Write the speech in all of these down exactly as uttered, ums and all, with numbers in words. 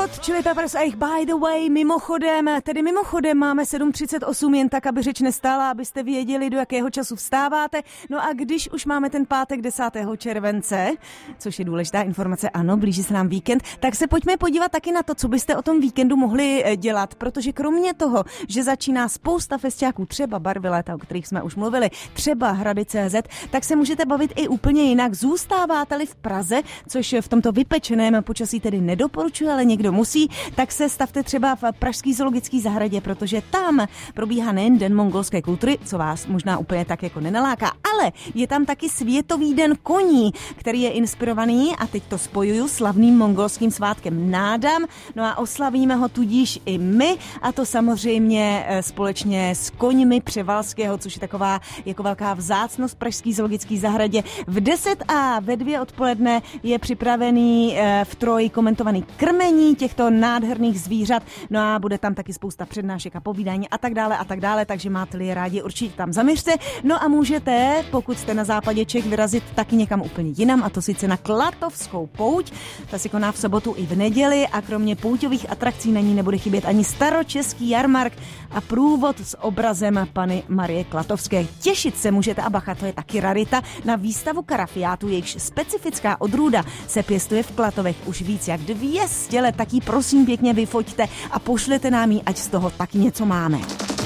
Hot Chili Peppers a jich By the Way, mimochodem, tedy mimochodem máme sedm třicet osm, jen tak, aby řeč nestála, abyste věděli, do jakého času vstáváte. No a když už máme ten pátek desátého července, což je důležitá informace, ano, blíží se nám víkend, tak se pojďme podívat taky na to, co byste o tom víkendu mohli dělat, protože kromě toho, že začíná spousta festiáků, třeba Barvy léta, o kterých jsme už mluvili, třeba Hrady tečka cé zet, tak se můžete bavit i úplně jinak. Zůstáváte-li v Praze, což v tomto vypečeném počasí tedy nedoporučuji, ale někdo musí, tak se stavte třeba v pražský zoologický zahradě, protože tam probíhá nejen Den mongolské kultury, co vás možná úplně tak jako nenaláká, ale je tam taky Světový den koní, který je inspirovaný, a teď to spojuju, slavným mongolským svátkem Nádam, no a oslavíme ho tudíž i my, a to samozřejmě společně s koňmi Převalského, což je taková jako velká vzácnost pražský zoologický zahradě. V deset a ve dvě odpoledne je připravený v Troji komentovaný krmení těchto nádherných zvířat, no a bude tam taky spousta přednášek a povídání a tak dále a tak dále, takže máte-li je rádi, určitě tam zaměřte. No a můžete, pokud jste na západě Čech, vyrazit taky někam úplně jinam, a to sice na Klatovskou pouť. Ta se koná v sobotu i v neděli a kromě pouťových atrakcí na ní nebude chybět ani staročeský jarmark a průvod s obrazem Panny Marie Klatovské. Těšit se můžete, a bacha, to je taky rarita, na výstavu karafiátů, jejichž specifická odrůda se pěstuje v Klatovech už víc jak dvě stě let, tak ji prosím pěkně vyfoťte a pošlete nám ji, ať z toho taky něco máme.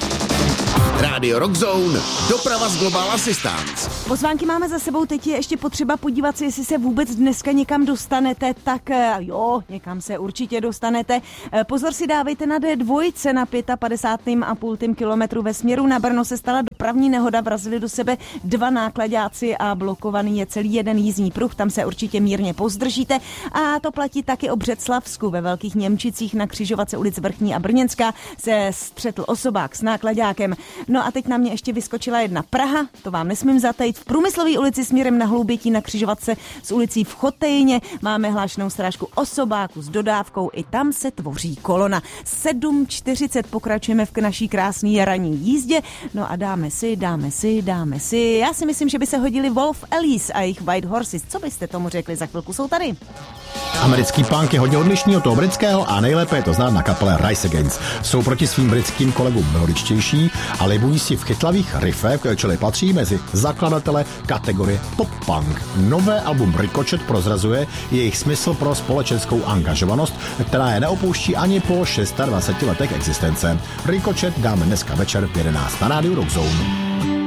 Rádio Rock Zone, doprava z Global Assistance. Pozvánky máme za sebou, teď je ještě potřeba podívat se, jestli se vůbec dneska někam dostanete, tak jo, někam se určitě dostanete. Pozor si dávejte na dé dva na padesát pět a půl kilometru ve směru na Brno se stala dopravní nehoda, vrazili do sebe dva nákladáci a blokovaný je celý jeden jízdní pruh, tam se určitě mírně pozdržíte, a to platí taky o Břeclavsku. Ve Velkých Němčicích na křižovatce ulic Vrchní a Brněnská se střetl osobák s nákladákem. No a teď na mě ještě vyskočila jedna Praha, to vám nesmím zatajit. V Průmyslové ulici směrem na Hloubětí na křižovatce s ulicí v Chotejně máme hlášenou strážku osobáku s dodávkou, i tam se tvoří kolona. sedm čtyřicet pokračujeme v naší krásné jarní jízdě, no a dáme si, dáme si, dáme si. Já si myslím, že by se hodili Wolf Alice a jejich White Horses. Co byste tomu řekli? Za chvilku jsou tady. Americký punk je hodně odlišný od toho britského a nejlépe je to znát na kapele Rise Against. Jsou proti svým britským kolegům melodičtější a libují si v chytlavých riffech, čili patří mezi zakladatele kategorie pop-punk. Nové album Ricochet prozrazuje jejich smysl pro společenskou angažovanost, která je neopouští ani po dvaceti šesti letech existence. Ricochet dáme dneska večer v jedenáct na rádiu Rock Zone.